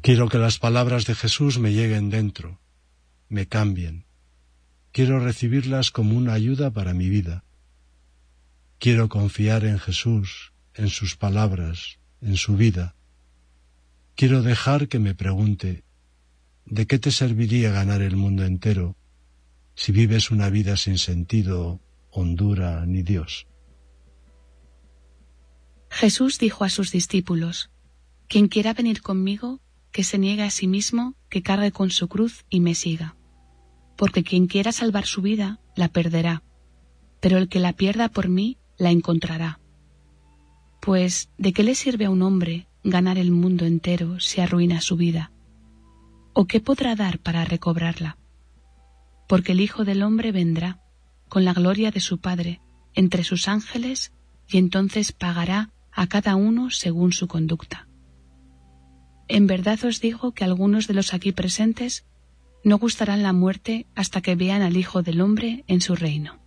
Quiero que las palabras de Jesús me lleguen dentro, me cambien. Quiero recibirlas como una ayuda para mi vida. Quiero confiar en Jesús, en sus palabras, en su vida. Quiero dejar que me pregunte, ¿de qué te serviría ganar el mundo entero si vives una vida sin sentido, hondura ni Dios? Jesús dijo a sus discípulos: quien quiera venir conmigo, que se niegue a sí mismo, que cargue con su cruz y me siga. Porque quien quiera salvar su vida, la perderá, pero el que la pierda por mí, la encontrará. Pues, ¿de qué le sirve a un hombre ganar el mundo entero si arruina su vida? ¿O qué podrá dar para recobrarla? Porque el Hijo del Hombre vendrá, con la gloria de su Padre, entre sus ángeles, y entonces pagará a cada uno según su conducta. En verdad os digo que algunos de los aquí presentes no gustarán la muerte hasta que vean al Hijo del Hombre en su reino.